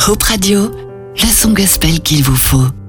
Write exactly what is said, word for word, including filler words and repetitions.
Hope Radio, le son gospel qu'il vous faut.